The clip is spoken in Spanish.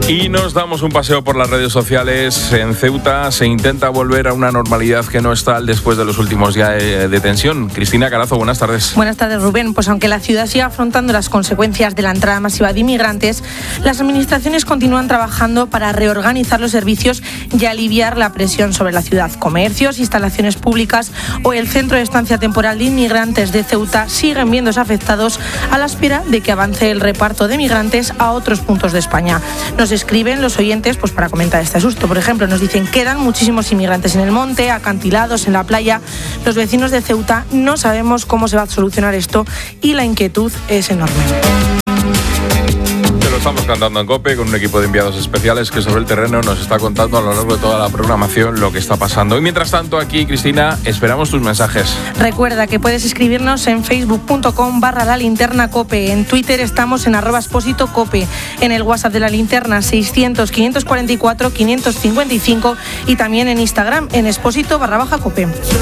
Y nos damos un paseo por las redes sociales. En Ceuta se intenta volver a una normalidad que no es tal después de los últimos días de tensión. Cristina Carazo, buenas tardes. Buenas tardes, Rubén. Pues aunque la ciudad siga afrontando las consecuencias de la entrada masiva de inmigrantes, las administraciones continúan trabajando para reorganizar los servicios y aliviar la presión sobre la ciudad. Comercios, instalaciones públicas o el centro de estancia temporal de inmigrantes de Ceuta siguen viéndose afectados a la espera de que avance el reparto de migrantes a otros puntos de España. Nos escriben los oyentes pues para comentar este asunto. Por ejemplo, nos dicen: quedan muchísimos inmigrantes en el monte, acantilados, en la playa. Los vecinos de Ceuta no sabemos cómo se va a solucionar esto y la inquietud es enorme. Estamos cantando en COPE con un equipo de enviados especiales que sobre el terreno nos está contando a lo largo de toda la programación lo que está pasando. Y mientras tanto, aquí, Cristina, esperamos tus mensajes. Recuerda que puedes escribirnos en facebook.com/lalinternacope. En Twitter estamos en @expositocope. En el WhatsApp de La Linterna 600-544-555 y también en Instagram en exposito_cope.